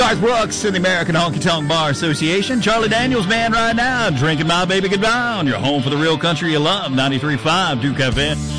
Garth Brooks in the American Honky Tonk Bar Association. Charlie Daniels Band right now, drinking My Baby Goodbye on your home for the real country you love, 93.5 Duke FM.